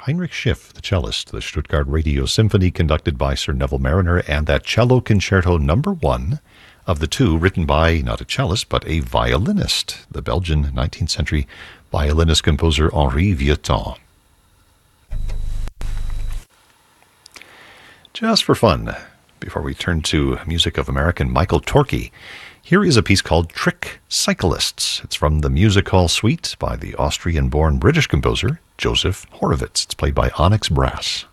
Heinrich Schiff, the cellist, the Stuttgart Radio Symphony conducted by Sir Neville Marriner, and that cello concerto number 1 of the 2 written by not a cellist but a violinist, the Belgian 19th century violinist composer Henri Vieuxtemps. Just for fun, before we turn to music of American Michael Torke, here is a piece called Trick Cyclists. It's from the Music Hall Suite by the Austrian-born British composer Joseph Horowitz. It's played by Onyx Brass.